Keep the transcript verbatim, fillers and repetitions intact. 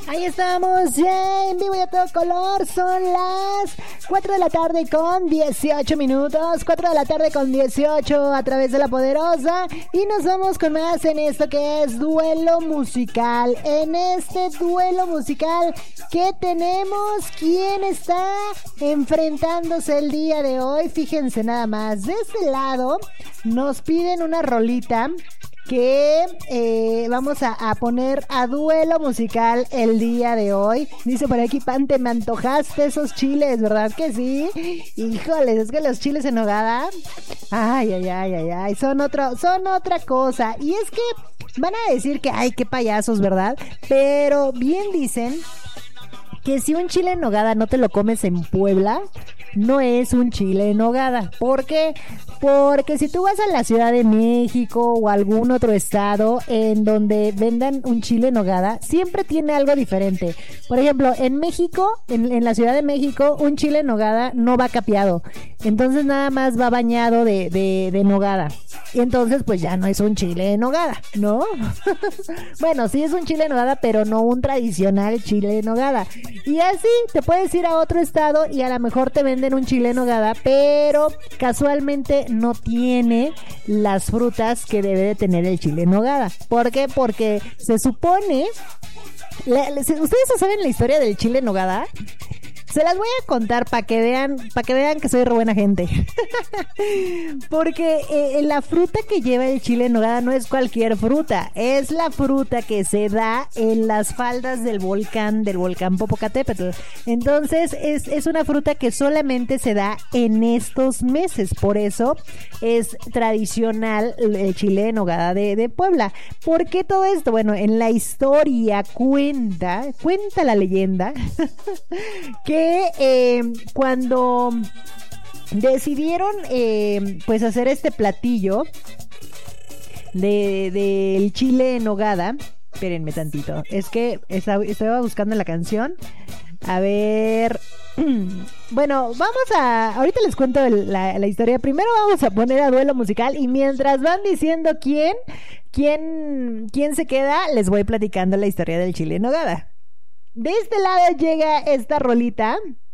Ahí estamos, ya en vivo y a todo color. Son las cuatro de la tarde con dieciocho minutos. cuatro de la tarde con dieciocho a través de La Poderosa. Y nos vamos con más en esto que es duelo musical. En este duelo musical, ¿qué tenemos? ¿Quién está enfrentándose el día de hoy? Fíjense nada más. De este lado nos piden una rolita que eh, vamos a, a poner a duelo musical el día de hoy. Dice por aquí, Pante, me antojaste esos chiles, ¿verdad que sí? Híjoles, es que los chiles en nogada, ay, ay, ay, ay, ay, son otro, son otra cosa. Y es que van a decir que, ay, qué payasos, ¿verdad? Pero bien dicen que si un chile en nogada no te lo comes en Puebla, no es un chile en nogada. ¿Por qué? Porque si tú vas a la Ciudad de México o algún otro estado en donde vendan un chile en nogada, siempre tiene algo diferente. Por ejemplo, en México, en, en la Ciudad de México, un chile en nogada no va capeado. Entonces nada más va bañado de, de, de nogada. Y entonces pues ya no es un chile en nogada, ¿no? Bueno, sí es un chile en nogada, pero no un tradicional chile en nogada. Y así te puedes ir a otro estado y a lo mejor te venden un chile en nogada, pero casualmente no tiene las frutas que debe de tener el chile en nogada. ¿Por qué? Porque se supone... Le, le, ¿Ustedes saben la historia del chile en nogada? Se las voy a contar para que vean, para que vean que soy re buena gente. Porque eh, la fruta que lleva el chile en nogada no es cualquier fruta, es la fruta que se da en las faldas del volcán, del volcán Popocatépetl. Entonces es, es una fruta que solamente se da en estos meses, por eso es tradicional el chile en nogada de, de Puebla. ¿Por qué todo esto? Bueno, en la historia cuenta, cuenta la leyenda que Eh, cuando decidieron eh, pues hacer este platillo de del chile en nogada, espérenme tantito, es que estaba, estaba buscando la canción, a ver, bueno, vamos a, ahorita les cuento la, la historia, primero vamos a poner a duelo musical y mientras van diciendo quién, quién, quién se queda, les voy platicando la historia del chile en nogada. De este lado llega esta rolita